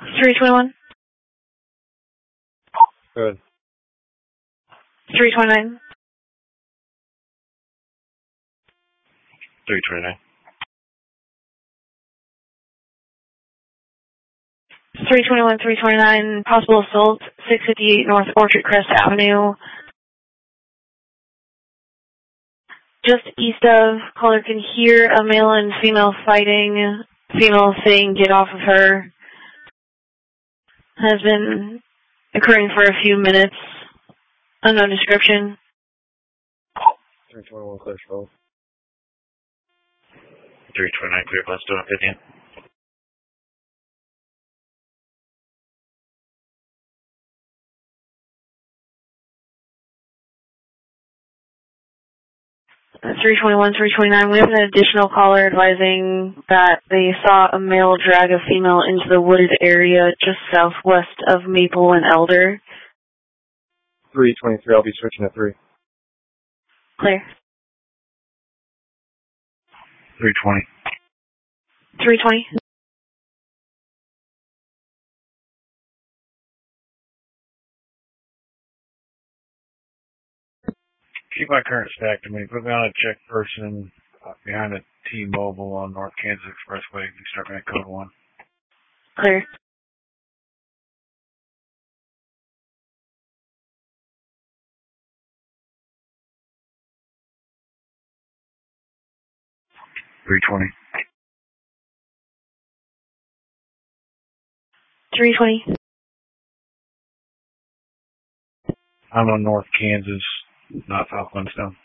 321. Good. 329. 329. 321, 329, possible assault, 658 North Orchard Crest Avenue. Just east of, caller can hear a male and female fighting. Female saying, get off of her. Has been occurring for a few minutes. Unknown description. 321, clear 12. 329, clear, let's do it, 15. At 321, 329, we have an additional caller advising that they saw a male drag a female into the wooded area just southwest of Maple and Elder. 323, I'll be switching to 3. Clear. 320. 320. Keep my current stack to me. Put me on a check person behind a T-Mobile on North Kansas Expressway. You start me at code 1. Clear. 320. 320. I'm on North Kansas, not South Flintstone.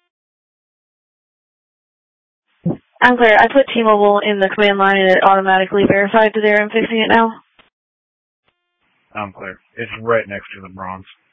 I'm clear. I put T-Mobile in the command line and it automatically verified to there. I'm fixing it now. I'm clear. It's right next to the Bronze.